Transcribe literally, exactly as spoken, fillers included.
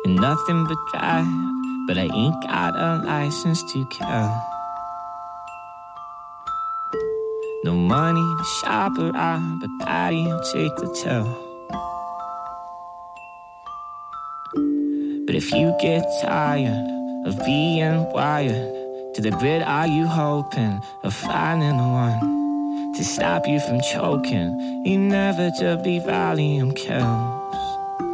and nothing but drive, but I ain't got a license to kill. No money to shop around, but daddy'll take the till. But if you get tired of being wired to the bit, are you hoping of finding the one to stop you from choking? Inevitably Valium kills.